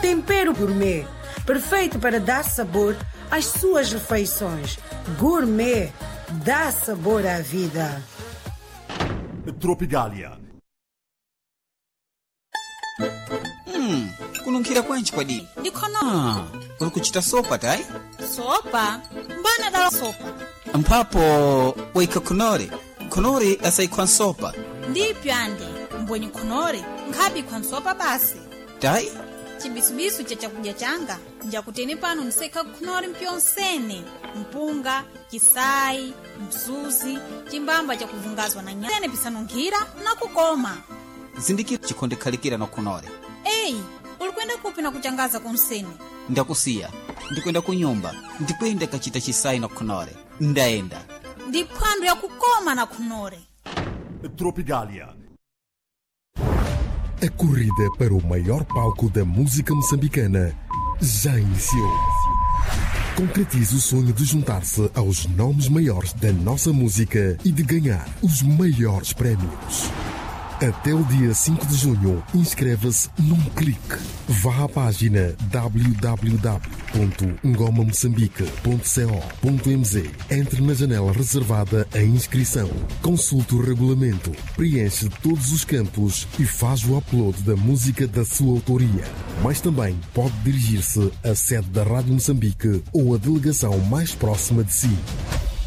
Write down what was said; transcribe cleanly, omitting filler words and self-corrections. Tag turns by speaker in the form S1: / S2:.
S1: tempero gourmet, perfeito para dar sabor às suas refeições. Gourmet dá sabor à vida.
S2: Tropigalia.
S3: Kununkhira kwanji kwadi?
S4: Ndikhono.
S3: Uri kuchita sopa tai?
S4: Sopa? Mbana dala sopa.
S3: Mpapo waika kunore. Kunore asaikwa sopa.
S4: Ndipyo ande. Mbwenye kunore. Nkhabi kwa sopa basi.
S3: Tai?
S4: Chibisubisu cha chakudya changa. Njakuteni pano niseka kunore mpyonsene. Mpunga, kisai, msuzi, chimbamba cha kuvungazwa na nyane pisanunkhira na kukoma.
S3: Zindikira chikonde khalikira na kunore.
S4: Ei, ulikwenda kupi na kuchangaza kunsene?
S3: Ndakusiya. Ndikwenda kunyumba. Ndikwenda kachita chisai na kunore. Ndaenda.
S4: Ndiphwando ya kukoma na kunore.
S2: Tropigalia.
S5: A corrida para o maior palco da música moçambicana já iniciou. Concretize o sonho de juntar-se aos nomes maiores da nossa música e de ganhar os maiores prémios. Até o dia 5 de junho, inscreva-se num clique. Vá à página www.ngomamoçambique.co.mz. Entre na janela reservada à inscrição. Consulte o regulamento, preenche todos os campos e faz o upload da música da sua autoria. Mas também pode dirigir-se à sede da Rádio Moçambique ou à delegação mais próxima de si.